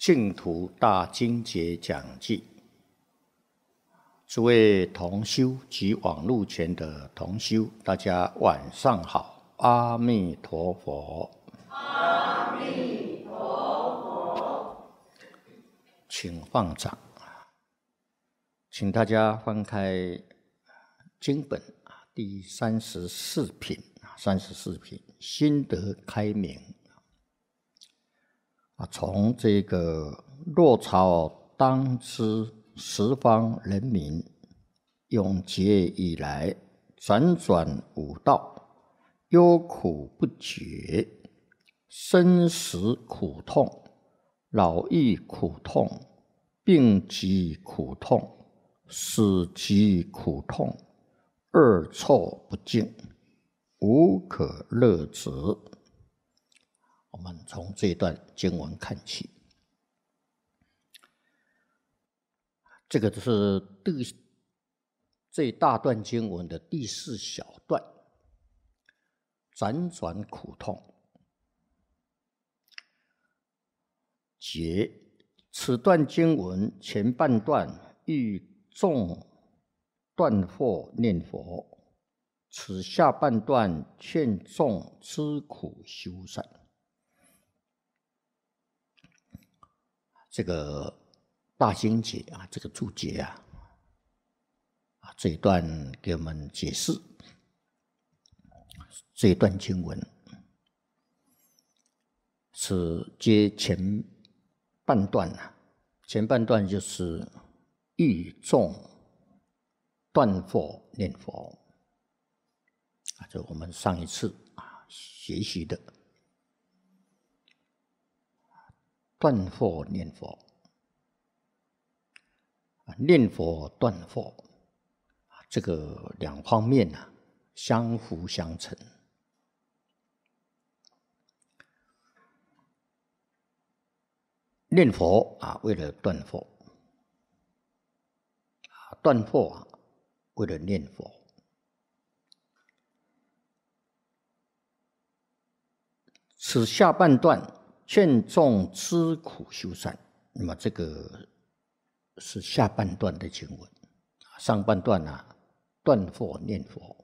净土大经节讲记，诸位同修及网络前的同修，大家晚上好，阿弥陀佛。 阿弥陀佛。 请放掌，请大家翻开经本第34品，心得开明。从这个若朝当知十方人民永劫以来，辗转五道，忧苦不绝，生死苦痛，老易苦痛，病疾苦痛，死疾苦痛，恶臭不净，无可乐止。我们从这段经文看起，这个是这一大段经文的第4小段，辗转苦痛。此段经文前半段欲众断惑念佛，此下半段劝众知苦修善。这个大经节这个注解这一段给我们解释这一段经文是接前半段前半段就是欲众断惑念佛这我们上一次学习的断惑念佛，念佛断惑，这个两方面相辅相成。念佛为了断惑，断惑为了念佛。此下半段劝众知苦修善，那么这个是下半段的经文。上半段断惑念佛，